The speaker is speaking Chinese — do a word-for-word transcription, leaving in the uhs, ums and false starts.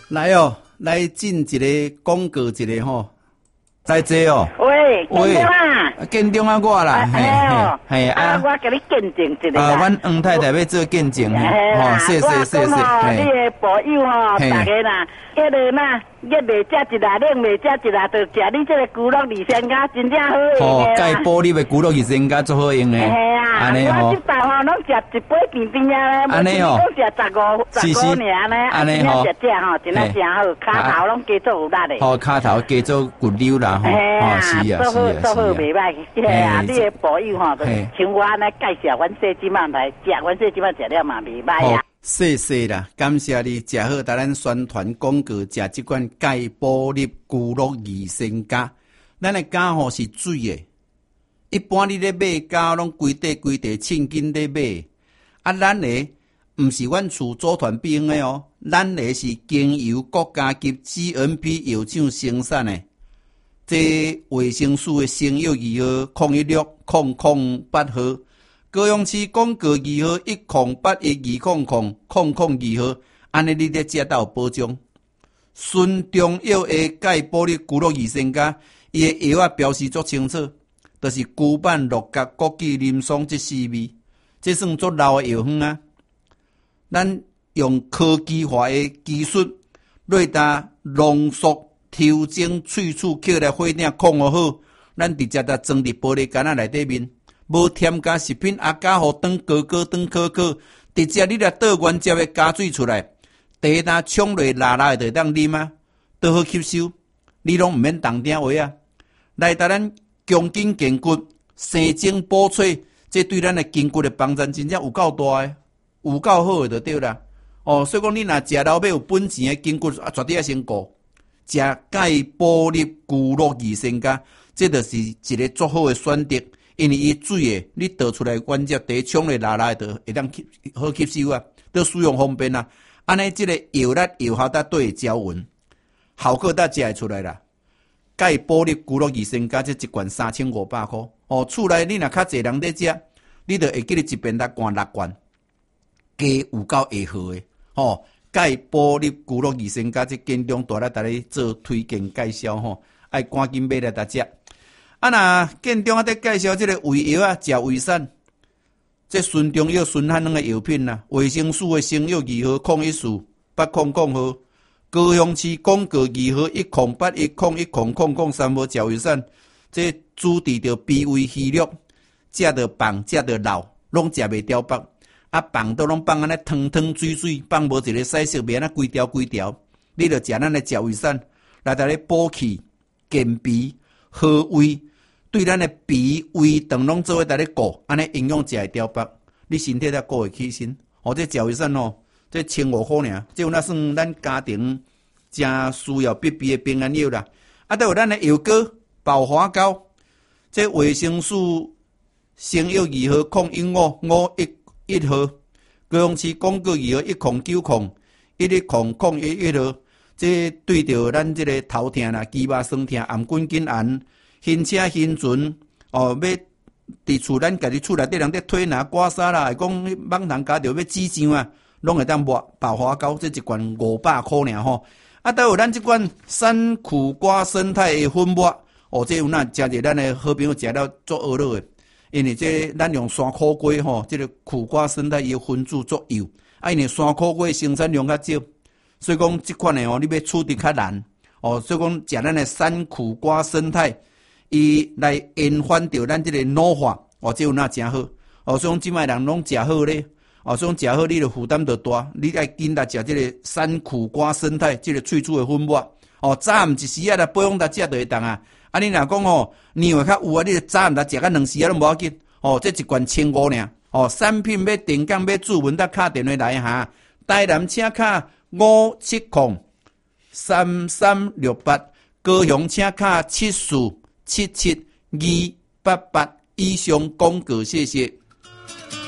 来哦，来进一个广告一个吼，在这哦。 喂，建中啊， 建中啊，我啦， 嘿嘿嘿啊，我给你见证一下。 啊，阮黄太太要做见证， 哦， 谢谢谢谢。 你的保佑吼，大家啦，迄个呐，热袂食一下，冷袂食一下，就食你这个骨肉二仙胶，真正好用的啦。 钙补你的骨肉二仙胶最好用的。 嘿啊，我这道吼，拢食一杯便便啊， 安尼吼， 讲食十五十五年安尼，安尼吼，食食吼，真正真好，骹头拢加做有力的。 好，骹头加做骨溜啦，吼，哦，是啊，是啊， 做好袂歹，嘿啊，你的保佑吼，像我安尼介绍，阮细姊妹来食，阮细姊妹食了嘛袂歹啊。 谢谢啦，感谢你食好，带咱宣传广告，食这款钙补粒骨肉二仙胶。咱的胶吼是水的，一般你咧买胶拢规块规块称斤咧买，啊，咱的毋是阮厝组团必用的哦，咱的是经由国家级 G M P 药厂生产的，这卫生署的生药二号空一六空空八号。高雄市广告二号一零八一二零零空空二号，安尼你咧食到保障。纯中药的钙补粒骨肉二仙胶，伊的药啊标示足清楚，就是古板六角枸杞林松这四味，这算足老的药方啊。咱用科技化的技术，瑞达浓缩调整萃取起来火鼎控好，咱直接甲装伫玻璃罐仔内底面。无添加食品，啊，加互长高高、长可可，直接你来倒原接的加水出来，茶单冲落辣辣的就当啉啊，都好吸收，你拢毋免动点话啊。来，带咱强筋健骨、生精补髓，这对咱的筋骨的帮助真正有够大的，有够好的就对啦。哦，所以讲你若食老尾有本钱的筋骨啊，绝对要先顾。食钙补粒骨肉二仙胶，这就是一个足好的选择。因为伊水诶，你倒出来原接茶冲咧拉拉的，会当好吸收啊，都使用方便啊。安尼即个药力药效得对交匀，效果得食会出来啦。钙补粒骨肉二仙胶，这一罐三千五百块。哦，厝内你若较济人在食，你就会记得一边来灌六罐，加有够会好诶。哦，钙补粒骨肉二仙胶，这建中大来带你做推荐介绍吼，爱赶紧买来大食。啊，那建中啊，在介绍这个胃药啊，食胃散，这纯中药、纯汉两个药品呐，卫生署的生药二号空一四八空空号，高雄市广告二号一零八一零一零空空三号食胃散，这主治着脾胃虚弱，食着放，食着老，拢食袂掉腹，啊放都拢放安尼汤汤水水，放无一个细色面啊，规条规条，你着食咱的食胃散，来带你补气、健脾、好胃。对咱的脾胃肠拢做伙带你顾，安尼营养食会掉腹，你身体才顾会起身。哦，这食胃散哦，这千五块尔，这有那算咱家庭真需要必备的平安药啦。啊，都有咱的药膏、保华膏，这卫生署生药二号空一五五一一号，高雄市广告二号一零九零一一零零一一号，这对着咱这个头痛啦、肌肉酸痛、颔筋筋炎。晕车晕船哦，要伫厝咱家己厝内底人伫推拿刮痧啦，讲网通加着要止痒啊，拢会当抹百花膏，这一罐五百块尔吼。啊，都有咱这罐山苦瓜生态的粉末哦，这有那食着咱的好朋友食了足恶乐的，因为这咱用山苦瓜吼，这个苦瓜生态伊的分子足油，啊，因为山苦瓜生产量较少，所以讲这款的哦，你要处理较难哦，所以讲食咱的山苦瓜生态。伊来延缓着咱这个老化，哦，这有那真好，哦，所以讲即卖人拢食好咧，哦，所以讲食好，你的负担就大，你爱紧来食这个山苦瓜生态，这个萃取的粉末，哦，早暗一时啊来保养来食就会当啊，啊，你若讲哦，年岁较有啊，你就早暗来食到两时啊都无要紧，哦，这一罐千五尔，哦，产品要定岗要注文，得敲电话来哈，台南请卡五七零三三六八，高雄请卡七四。七七二八八以上广告，谢谢。